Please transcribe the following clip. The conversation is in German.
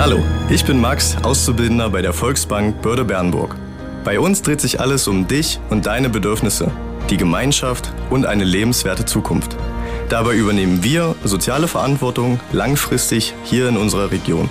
Hallo, ich bin Max, Auszubildender bei der Volksbank Börde-Bernburg. Bei uns dreht sich alles um dich und deine Bedürfnisse, die Gemeinschaft und eine lebenswerte Zukunft. Dabei übernehmen wir soziale Verantwortung langfristig hier in unserer Region.